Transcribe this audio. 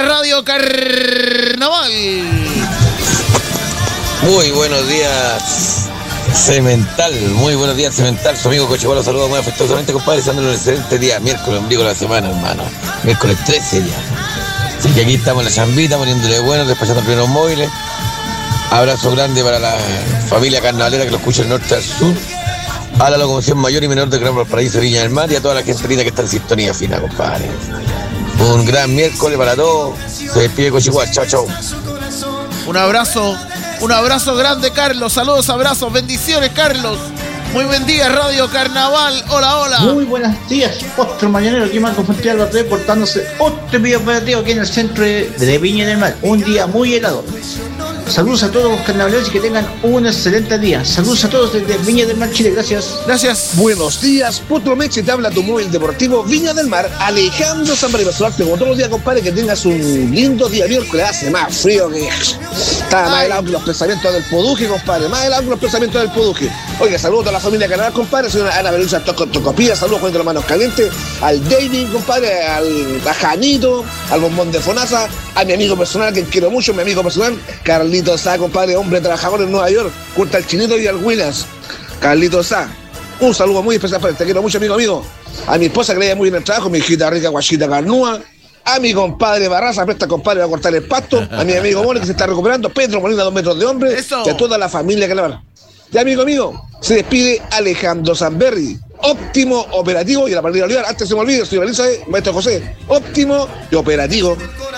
Radio Carnaval. Muy buenos días, Cemental. Muy buenos días, Cemental. Su amigo Coche lo saluda muy afectuosamente, compadre, deseándole un excelente día. Miércoles, ombligo de la semana, hermano. Miércoles 13 ya. Así que aquí estamos en la chambita, poniéndole bueno, despachando primeros móviles. Abrazo grande para la familia carnavalera que lo escucha del norte al sur. A la locomoción mayor y menor de Gran Valparaíso, Viña del Mar, y a toda la gente linda que está en sintonía fina, compadre. Un gran miércoles para todos. Se despide Cochigual. Chao, chao. Un abrazo grande, Carlos. Saludos, abrazos, bendiciones, Carlos. Muy buen día, Radio Carnaval. Hola, hola. Muy buenos días, otro mañanero aquí Marco Fontiago reportándose otro video operativo aquí en el centro de Viña del Mar. Un día muy helado. Saludos a todos los carnavaleros y que tengan un excelente día. Saludos a todos desde Viña del Mar, Chile. Gracias. Gracias. Buenos días, Potro Meche, te habla tu móvil deportivo Viña del Mar, Alejandro Zambrano. Como todos los días, compadre, que tengas un lindo día miércoles. Hace más frío que... Está más helado que los pensamientos del Poduje, compadre. Más helado que los pensamientos del Poduje. Oiga, saludos a la familia Carnaval, compadre. Soy Ana Belusa Tocopilla. Saludos con las manos calientes. Al David, compadre. A Janito. Al Bombón de Fonaza. A mi amigo personal, que quiero mucho, mi amigo personal, Carlitos Sá, compadre, hombre trabajador en Nueva York. Curta al Chinito y al Williams. Carlitos Sá. Un saludo muy especial para él. Te quiero mucho, amigo. A mi esposa, que le vaya muy bien el trabajo. Mi hijita rica, guachita carnúa. A mi compadre Barraza, presta compadre, va a cortar el pasto. A mi amigo Mole, que se está recuperando. Pedro Molina, 2 metros de hombre. Eso. Y a toda la familia que la va. Ya, amigo, se despide Alejandro Zamberri. Óptimo, operativo y a la partida de Olivar. Antes se me olvide, soy Valisa, maestro José. Óptimo y operativo.